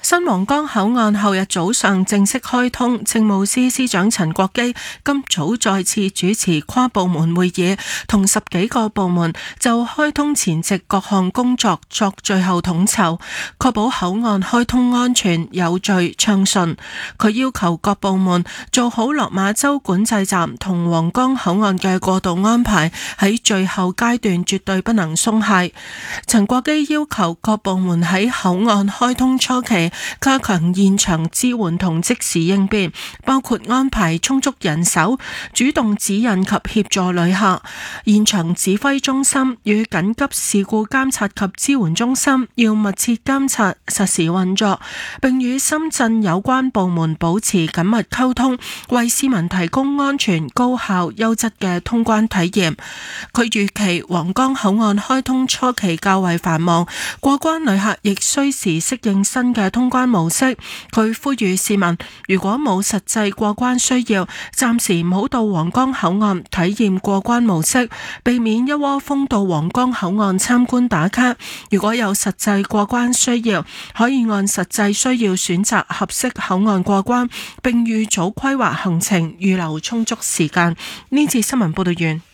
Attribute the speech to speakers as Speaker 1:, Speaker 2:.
Speaker 1: 新皇崗口岸後日早上正式開通，政務司司長陳國基今早再次主持跨部門會議，同10幾個部門就開通前夕各項工作作最後統籌，確保口岸開通安全、有序、暢順。佢要求各部門做好落馬洲管制站同皇崗口岸嘅過渡安排，喺最後階段絕對不能鬆懈。陳國基要求各部門喺口岸開通初期加強現場支援同即時應變，包括安排充足人手，主動指引及協助旅客。現場指揮中心與緊急事故監察及支援中心要密切監察實時運作，並與深圳有關部門保持緊密溝通，為市民提供安全、高效、優質嘅通關體驗。佢預期皇崗口岸開通初期較為繁忙，過關旅客亦需時適應新嘅通關模式。佢呼籲市民，如果冇實際過關需要，暫時唔好到皇崗口岸體驗過關模式，避免一窩蜂到皇崗口岸參觀打卡。如果有實際過關需要，可以按實際需要選擇合適口岸過關，並預早規劃行程，預留充足時間。呢次新聞報道完。